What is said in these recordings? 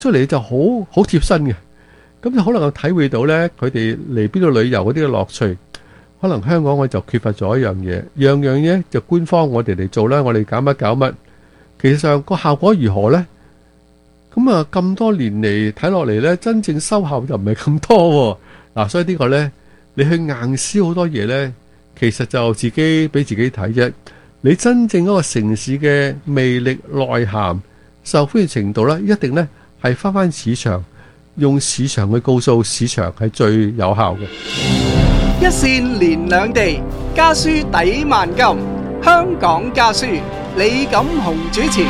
出嚟就好貼身嘅。咁就可能體會到呢，佢哋嚟邊度旅遊嗰啲嘅樂趣。可能香港我就缺乏咗一樣嘢，樣樣嘢就官方我哋嚟做啦，我哋搞乜搞乜。其實上個效果如何呢？咁啊，咁多年嚟睇落嚟呢，真正收效就唔係咁多喎。所以呢個呢，你去硬銷好多嘢呢，其實就自己俾自己睇啫。你真正嗰個城市嘅魅力、內涵、受歡迎程度呢，一定呢係翻市場，用市場去告訴市場係最有效嘅。 一線連兩地，家書抵萬金。香港家書，李錦雄主持。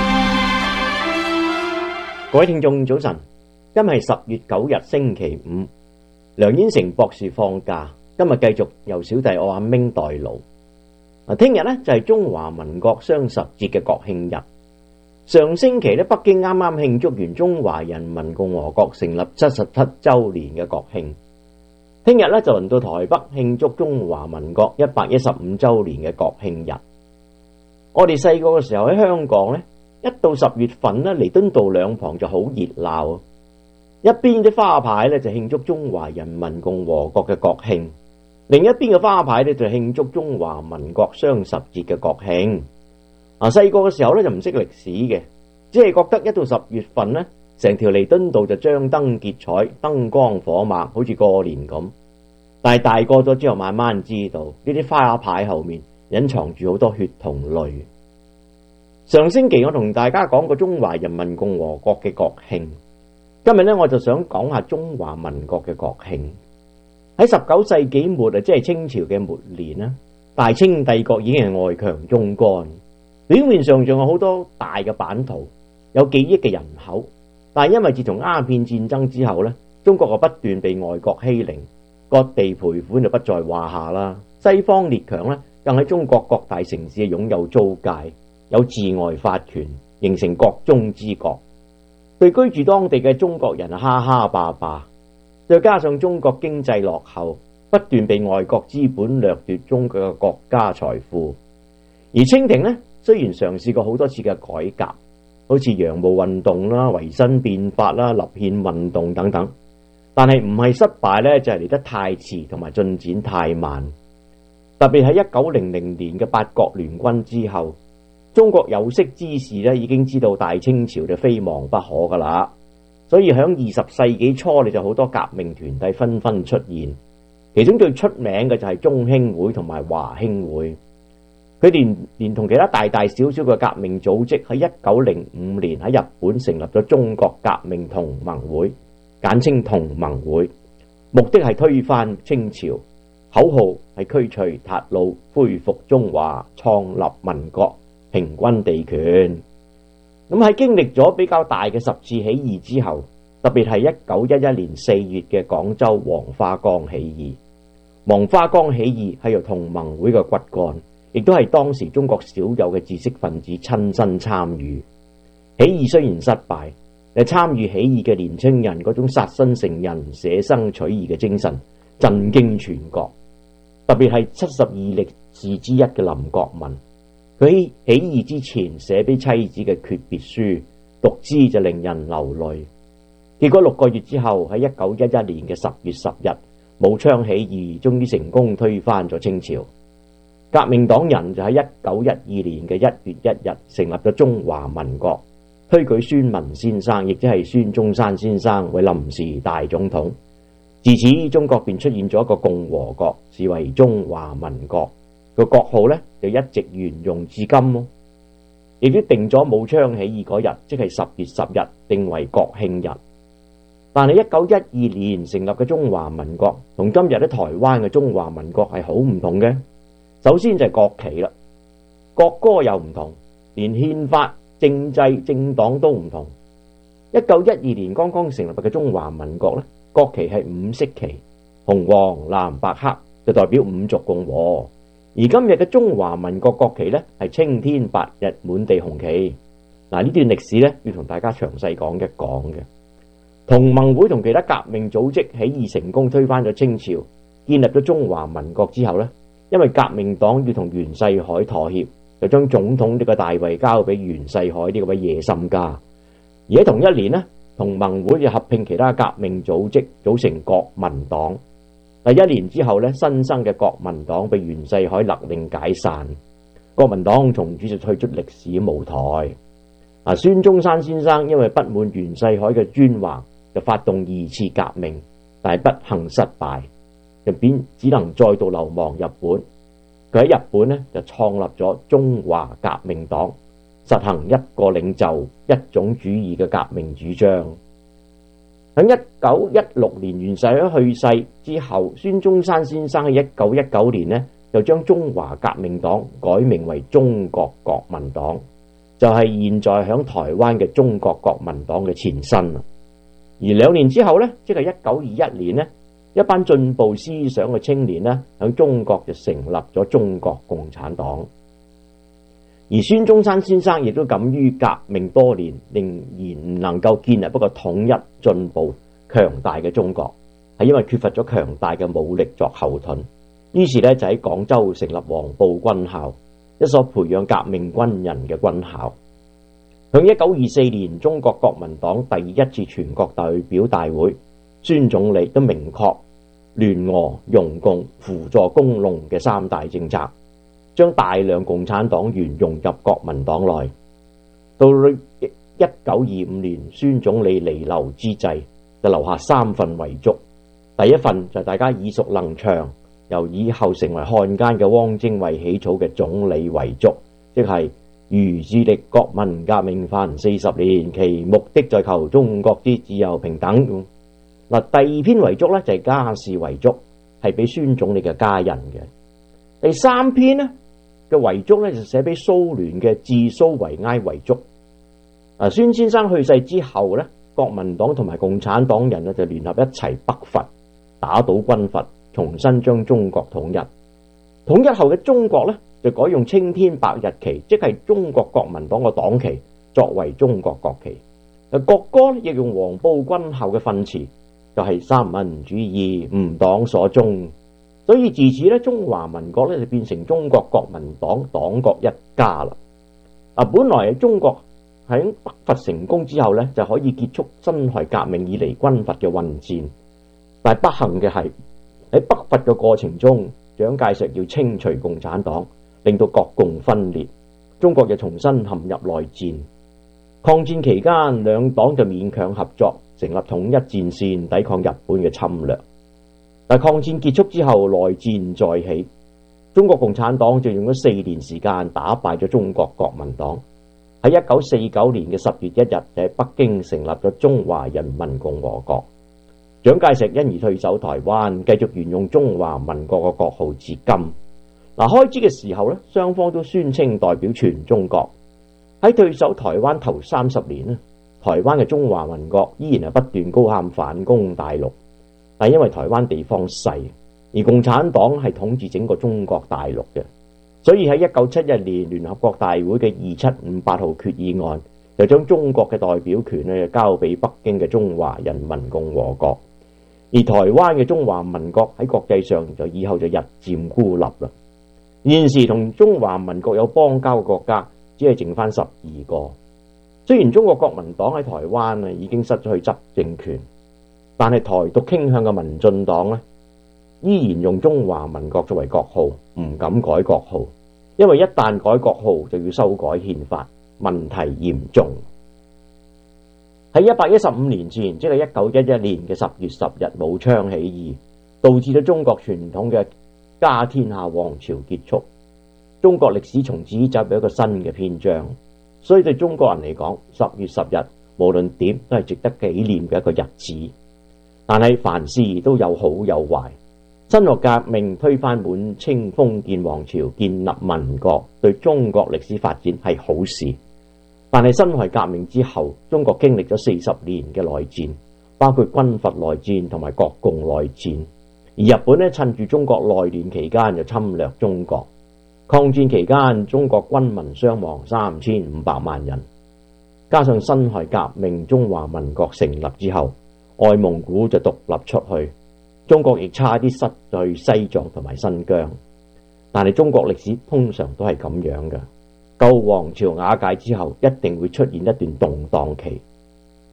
各位聽眾早晨，今日係10月9日星期五，梁燕成博士放假，今日繼續由小弟我阿明代勞。聽日呢就係中華民國雙十節嘅國慶日。上星期呢，北京啱啱慶祝完中華人民共和國成立77周年嘅國慶。聽日呢就輪到台北慶祝中華民國115周年嘅國慶日。我哋細個嘅時候喺香港呢，一到10月份呢，彌敦道兩旁就好熱鬧，一邊啲花牌呢就慶祝中華人民共和國嘅國慶，另一邊嘅花牌呢就慶祝中華民國雙十節嘅國慶。細個嘅時候呢就唔識歷史嘅，只係覺得一到10月份呢，成條彌敦道就張燈結彩，燈光火猛，好似過年咁。但係大個咗之後，慢慢知道呢啲花牌後面隱藏住好多血同淚。上星期我同大家講過中華人民共和國嘅國慶，今日呢，我就想講下中華民國嘅國慶。喺19世紀末啊，即係清朝嘅末年啦，大清帝國已經係外強中乾，表面上仲有好多大嘅版圖，有幾億嘅人口，但係因為自從鴉片戰爭之後呢，中國不斷被外國欺凌，割地賠款就不在話下啦。西方列強呢，更喺中國各大城市擁有租界，有治外法權，形成國中之國。對居住當地嘅中國人哈哈霸霸，再加上中國經濟落後，不斷被外國資本掠奪中國嘅國家財富。而清廷呢，雖然嘗試過好多次嘅改革，好似洋務運動啦、維新變法啦、立憲運動等等，但係唔係失敗呢，就係嚟得太遲同埋進展太慢。特別喺1900年嘅八國聯軍之後，中國有識之士呢已經知道大清朝就非亡不可噶啦，所以響20世紀初，你就好多革命團體紛紛出現，其中最出名嘅就係中興會同埋華興會。佢哋連同其他大大小小嘅革命組織，喺1905年喺日本成立咗中國革命同盟會，簡稱同盟會，目的係推翻清朝，口號係驅除韃虜，恢復中華，創立民國，平均地權。咁喺經歷咗比較大嘅10次起義之後，特別係1911年4月嘅廣州黃花崗起義。黃花崗起義係由同盟會嘅骨幹，亦都係當時中國少有嘅知識分子親身參與。起義雖然失敗，但參與起義嘅年青人嗰種殺身成仁、捨生取義嘅精神震驚全國。特別係72力士之一嘅林國民，佢喺起義之前寫俾妻子嘅訣別書，讀之就令人流淚。結果6個月之後，喺1911年嘅10月10日，武昌起義終於成功推翻咗清朝。革命黨人就喺1912年嘅1月1日成立咗中華民國，推舉孫文先生，亦即係孫中山先生為臨時大總統。自此，中國便出現咗一個共和國，視為中華民國。個國號呢就一直沿用至今咯。亦都定咗武昌起義嗰日，即係10月10日，定為國慶日。但係1912年成立嘅中華民國，同今日喺台灣嘅中華民國係好唔同嘅。首先就係國旗啦，國歌又唔同，連憲法、政制、政黨都唔同。1912年剛剛成立嘅中華民國呢，國旗係5色旗，紅黃藍白黑，就代表五族共和。而今日嘅中華民國國旗呢，係青天白日滿地紅旗。嗱，呢段歷史呢，要同大家詳細講一講嘅。同盟會同其他革命組織起義成功推翻咗清朝，建立咗中華民國之後呢，因為革命黨要同袁世凱妥協，就將總統呢個大位交俾袁世凱呢個位野心家。而喺同一年呢， 同盟會就合併其他革命組織，組成國民黨。1年之後咧，新生嘅國民黨被袁世凱勒令解散，國民黨從此就退出歷史舞台。孫中山先生因為不滿袁世凱嘅專橫，就發動2次革命，但係不幸失敗，就只能再度流亡日本。佢喺日本咧就創立咗中華革命黨，實行一個領袖、一種主義嘅革命主張。喺1916年袁世凱去世之後，孫中山先生喺1919年呢就將中華革命黨改名為中國國民黨，就係現在響台灣嘅中國國民黨嘅前身。而2年之後呢，即係1921年呢，一班進步思想嘅青年呢，響中國就成立咗中國共產黨。而孫中山先生亦都敢於革命多年，仍然唔能夠建立一個統一、進步、強大嘅中國，係因為缺乏咗強大嘅武力作後盾。於是咧就喺廣州成立黃埔軍校，一所培養革命軍人嘅軍校。響1924年，中國國民黨第1次全國代表大會，孫總理都明確聯俄、容共、輔助工農嘅3大政策，將大量共產黨員融入國民黨內。到1925年，孫總理彌留之際，就留下3份遺囑。第一份就大家耳熟能詳，由以後成為漢奸嘅汪精衛起草嘅總理遺囑，即係如致力國民革命凡40年，其目的在求中國之自由平等。第二篇遺囑咧就係家事遺囑，係俾孫總理嘅家人嘅。第3篇呢嘅遺囑咧就寫俾蘇聯嘅致蘇維埃遺囑。孫先生去世之後咧，國民黨同埋共產黨人咧就聯合一齊北伐，打倒軍閥，重新將中國統一。統一後嘅中國咧就改用青天白日旗，即係中國國民黨嘅黨旗，作為中國國旗。國歌亦用黃埔軍校嘅訓詞，就係三民主義，吾黨所宗。所以自此咧，中華民國咧就變成中國國民黨黨國一家啦。本來中國喺北伐成功之後咧，就可以結束辛亥革命以嚟軍閥嘅混戰，但係不幸嘅係喺北伐嘅過程中，蔣介石要清除共產黨，令到國共分裂，中國又重新陷入內戰。抗戰期間，兩黨就勉強合作，成立統一戰線，抵抗日本嘅侵略。但抗戰結束之後，內戰再起，中國共產黨就用咗4年時間打敗咗中國國民黨。喺1949年嘅10月1日，就喺北京成立咗中華人民共和國。蔣介石因而退守台灣，繼續沿用中華民國嘅國號至今。開始嘅時候咧，雙方都宣稱代表全中國。喺退守台灣頭30年咧，台灣嘅中華民國依然係不斷高喊反攻大陸。但因為台灣地方細，而共產黨係統治整個中國大陸嘅，所以喺1971年聯合國大會嘅2758號決議案，就將中國嘅代表權咧交俾北京嘅中華人民共和國，而台灣嘅中華民國喺國際上就以後就日漸孤立啦。現時同中華民國有邦交嘅國家只係剩翻12個。雖然中國國民黨喺台灣已經失咗去執政權，但係台獨傾向嘅民進黨咧，依然用中華民國作為國號，唔敢改國號，因為一旦改國號就要修改憲法，問題嚴重。喺115年前，即係1911年嘅10月10日，武昌起義，導致咗中國傳統嘅家天下王朝結束，中國歷史從此走入一個新嘅篇章。所以對中國人嚟講，10月10日無論點都係值得紀念嘅一個日子。但係凡事都有好有壞，辛亥革命推翻滿清封建王朝，建立民國，對中國歷史發展係好事。但係辛亥革命之後，中國經歷咗40年嘅內戰，包括軍閥內戰同埋國共內戰。而日本咧趁住中國內亂期間就侵略中國。抗戰期間，中國軍民傷亡3500萬人，加上辛亥革命，中華民國成立之後，外蒙古就獨立出去，中國亦差啲失去西藏同埋新疆。但係中國歷史通常都係咁樣嘅，舊王朝瓦解之後，一定會出現一段動盪期。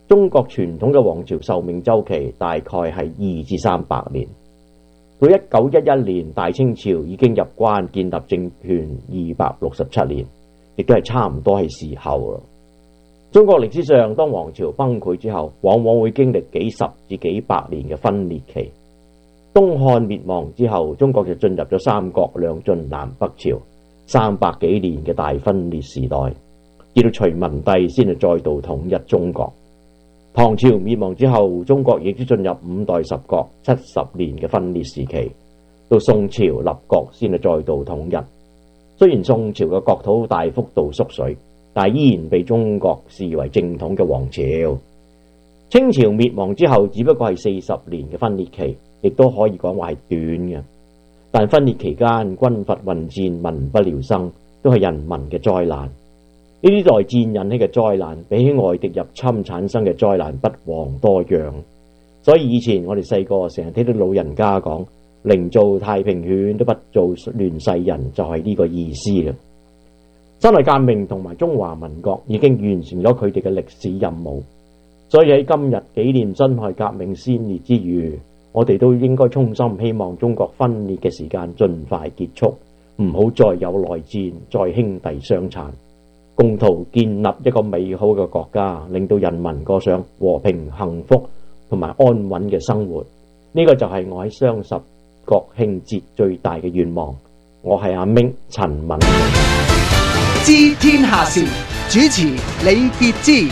中國傳統嘅王朝壽命週期大概係2至300年。到1911年，大清朝已經入關建立政權267年，亦都係差唔多係時候啦。中國歷史上，當王朝崩潰之後，往往會經歷幾十至幾百年嘅分裂期。東漢滅亡之後，中國就進入咗三國兩晉南北朝300幾年嘅大分裂時代，直到隋文帝先係再度統一中國。唐朝滅亡之後，中國亦都進入五代十國70年嘅分裂時期，到宋朝立國先係再度統一。雖然宋朝嘅國土大幅度縮水，但依然被中國視為正統嘅王朝。清朝滅亡之後，只不過係40年嘅分裂期，亦都可以講話係短嘅。但分裂期間軍閥混戰，民不聊生，都係人民嘅災難。呢啲內戰引起嘅災難，比起外敵入侵產生嘅災難不遑多讓。所以以前我哋細個成日聽到老人家講，寧做太平犬都不做亂世人，就係呢個意思啦。辛亥革命同埋中華民國已經完成咗佢哋嘅歷史任務，所以喺今日紀念辛亥革命先烈之餘，我哋都應該衷心希望中國分裂嘅時間盡快結束，唔好再有內戰，再兄弟相殘，共同建立一個美好嘅國家，令到人民過上和平幸福同埋安穩嘅生活。呢個就係我喺雙十國慶節最大嘅願望。我係阿明陳敏明。 知天下事，主持李傑之。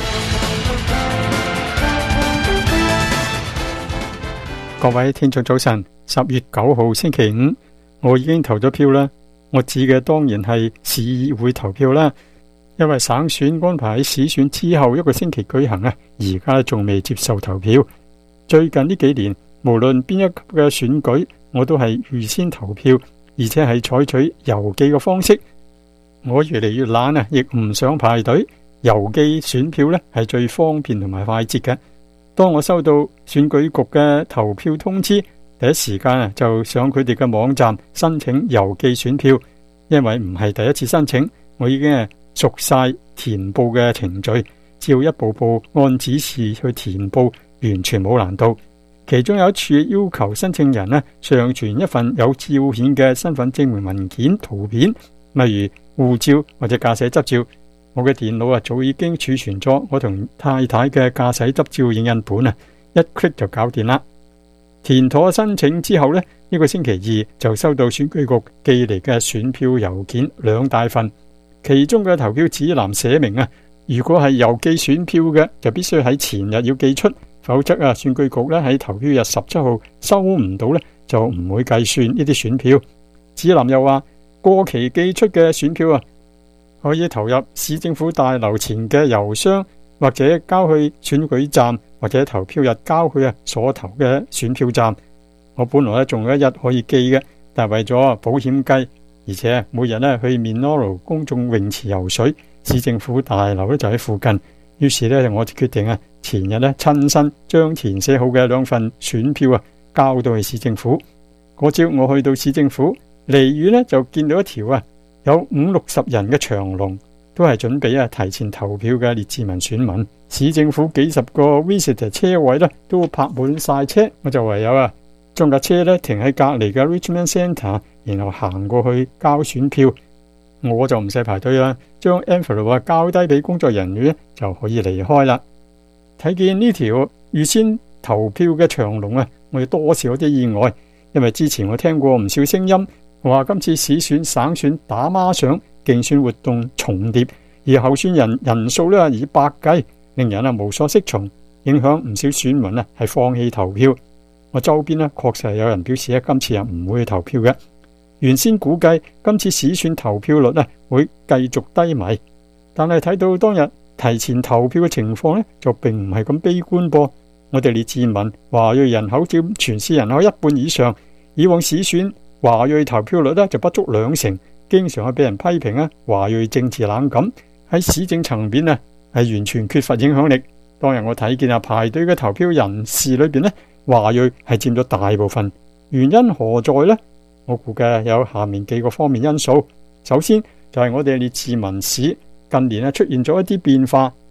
各位聽眾早晨，10月9號星期五，我已經投咗票啦。我指嘅當然係市議會投票啦，因為省選安排喺市選之後1個星期舉行啊，而家仲未接受投票。最近呢幾年，無論邊一級嘅選舉，我都係預先投票，而且係採取郵寄嘅方式。我越嚟越懶啊，亦唔想排隊。郵寄選票呢係最方便同埋快捷嘅。當我收到選舉局嘅投票通知，第一時間啊就上佢哋嘅網站申請郵寄選票。因為唔係第一次申請，我已經係熟晒填報嘅程序，只要一步步按指示去填報，完全冇難度。其中有一處要求申請人呢上傳一份有照顯嘅身份證明文件圖片，例如護照或者駕駛執照。我嘅電腦早已經儲存咗我同太太嘅駕駛執照影印本啊，一 click 就搞掂啦。填妥申請之後呢，呢個星期二就收到選舉局寄嚟嘅選票郵件2大份，其中嘅投票指南寫明啊，如果係郵寄選票嘅，就必須喺前日要寄出，否則啊，選舉局咧喺投票日17號收唔到呢，就唔會計算呢啲選票。指南又話，過期寄出嘅選票啊，可以投入市政府大樓前嘅郵箱，或者交去選舉站，或者投票日交去所投嘅選票站。我本來仲有一日可以寄嘅，但係為咗保險計，而且每日去 Minoru 公眾泳池游水，市政府大樓就喺附近，於是我就決定前日親身將填寫好嘅2份選票交到去市政府。嗰朝我去到市政府，離遠就見到一條有50-60人嘅長龍，都係準備提前投票嘅列治文選民。市政府幾十個 visitor 車位都泊滿晒車，我就唯有將架車停喺隔籬嘅 Richmond Centre， 然後行過去交選票。我就唔使排隊啦，將 envelope 交低俾工作人員就可以離開啦。睇見呢條預先投票嘅長龍我哋多少有啲意外，因為之前我聽過唔少聲音話今次市選省選打孖上，競選活動重疊，而候選人人數以百計，令人無所適從，影響唔少選民係放棄投票。我周邊確實有人表示今次唔會去投票嘅。原先估計今次市選投票率會繼續低迷，但係睇到當日提前投票嘅情況就並唔係咁悲觀噃。我哋列治文華裔人口佔全市人口1半以上，以往市選華裔投票率就不足20%，經常俾人批評華裔政治冷感，喺市政層面係完全缺乏影響力。當日我睇見排隊嘅投票人士裏邊華裔係佔咗大部分，原因何在呢？我估計有下面幾個方面因素。首先就係我哋列治文市近年出現咗一啲變化，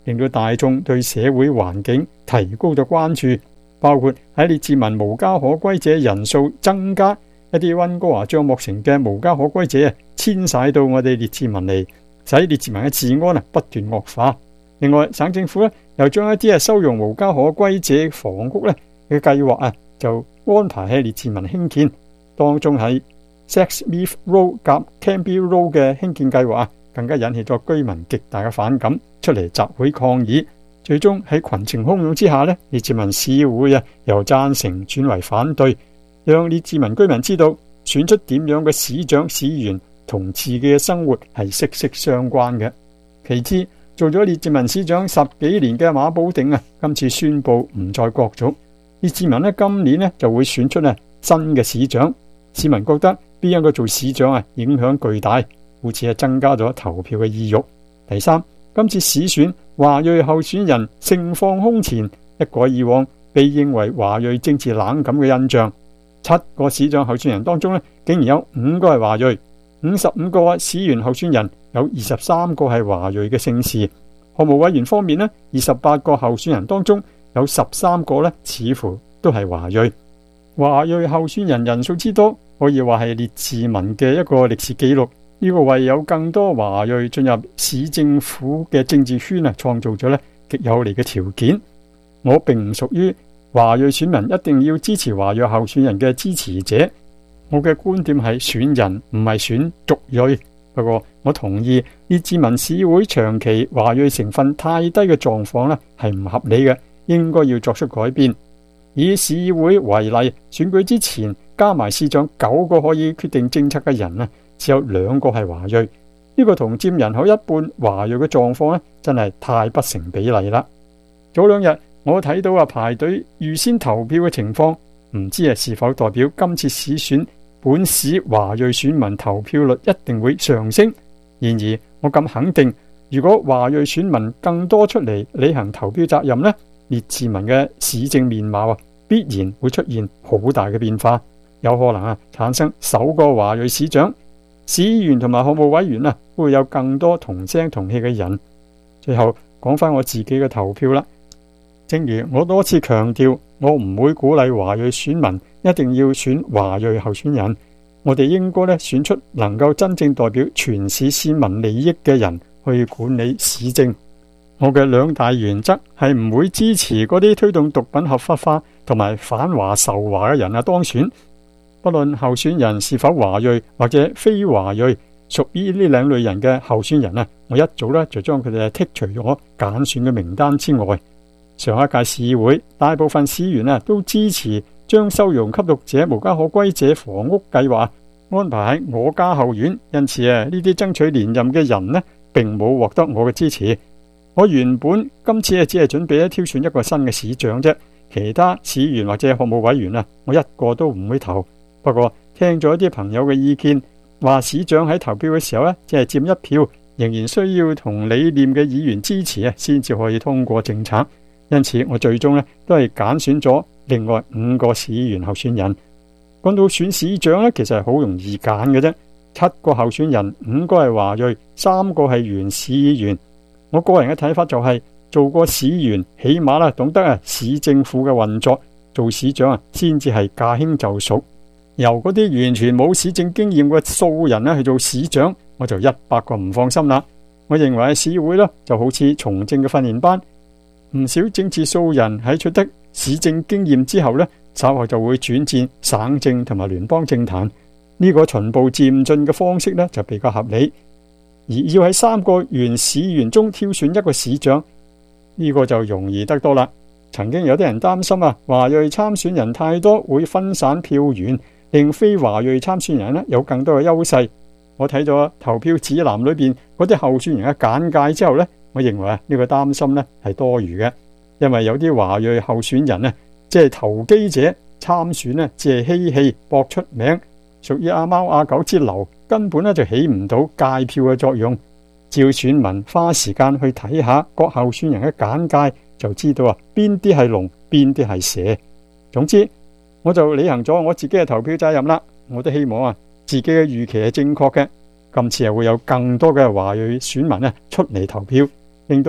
令到大眾對社會環境提高咗關注，包括喺列治文無家可歸者人數增加，一啲溫哥華帳幕城嘅無家可歸者遷徙到我哋列治文嚟，使列治文嘅治安不斷惡化。另外，省政府又將一啲收容無家可歸者房屋嘅計劃就安排喺列治文興建，當中喺 Sexsmith Road 及 Cambie Road 嘅興建計劃更加引起咗居民極大嘅反感，出嚟集會抗議。最終喺群情洶湧之下列治文市會由贊成轉為反對，讓列治文居民知道選出點樣嘅市長市員同自己嘅生活係息息相關嘅。其次，做咗列治文市長10幾年嘅馬保定今次宣布唔再角逐，列治文今年就會選出新嘅市長。市民覺得邊一個做市長影響巨大，故此增加咗投票嘅意欲。第三，今次市選華裔候選人盛況空前，一改以往被認為華裔政治冷感嘅印象。7個市長候選人當中竟然有5個係華裔，55個市員候選人有23個係華裔嘅姓氏。學務委員方面28個候選人當中有13個似乎都係華裔。華裔候選人人數之多，可以話係列治文嘅一個歷史紀錄。呢個為有更多華裔進入市政府嘅政治圈創造咗極有利嘅條件。我並唔屬於華裔選民一定要支持華裔候選人嘅支持者，我嘅觀點係選人唔係選族裔。不過我同意列治文市會長期華裔成分太低嘅狀況係唔合理嘅，應該要作出改變。以市會為例，選舉之前加埋市長9個可以決定政策嘅人只有2個係華裔，呢個同佔人口一半華裔嘅狀況真係太不成比例啦。早2日我睇到排隊預先投票嘅情況，唔知是否代表今次市選本市華裔選民投票率一定會上升。然而我咁肯定，如果華裔選民更多出嚟履行投票責任列治文嘅市政面貌必然會出現好大嘅變化，有可能產生首個華裔市長。市議員同埋學務委員會有更多同聲同氣嘅人。最後講返我自己嘅投票啦。正如我多次強調，我唔會鼓勵華裔選民一定要選華裔候選人，我哋應該選出能夠真正代表全市市民利益嘅人去管理市政。我嘅2大原則係唔會支持嗰啲推動毒品合法化同埋反華仇華嘅人當選。不論候選人是否華裔或者非華裔，屬於呢2類人嘅候選人我一早就將佢哋剔除咗揀選嘅名單之外。上一屆市議會大部分市員都支持將收容吸毒者無家可歸者房屋計劃安排喺我家後院，因此呢啲爭取連任嘅人並冇獲得我嘅支持。我原本今次只係準備挑選一個新嘅市長啫，其他市員或者學務委員我一個都唔會投。不過聽咗一啲朋友嘅意見，話市長喺投票嘅時候只係佔1票，仍然需要同理念嘅議員支持先至可以通過政策。因此我最終都係揀選咗另外5個市議員候選人。講到選市長其實係好容易揀嘅啫，7個候選人，5個係華裔，3個係原市議員。我個人嘅睇法就係，做過市議員起碼懂得市政府嘅運作，做市長先至係駕輕就熟。由嗰啲完全冇市政經驗嘅素人去做市長，我就100個唔放心啦。我認為市會就好似從政嘅訓練班，唔少政治素人喺取得市政經驗之後稍後就會轉戰省政同埋聯邦政壇。呢個循步漸進嘅方式就比較合理。而要喺3個原市議員中挑選一個市長，呢個就容易得多啦。曾經有啲人擔心華裔參選人太多會分散票源，令非華裔參選人有更多嘅優勢。我睇咗投票指南裏邊嗰啲候選人嘅簡介之後我認為呢個擔心係多餘嘅，因為有啲華裔候選人即係投機者參選只係嬉戲搏出名，屬於阿貓阿狗之流，根本就起唔到界票嘅作用。只要選民花時間去睇下各候選人嘅簡介，就知道邊啲係龍，邊啲係蛇。總之，我就履行咗我自己嘅投票責任啦。我都希望自己嘅預期係正確嘅。今次會有更多嘅華裔選民出嚟投票，令到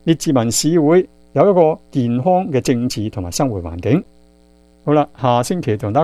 列治文市會有一個健康嘅政治同埋生活環境。好啦，下星期同大家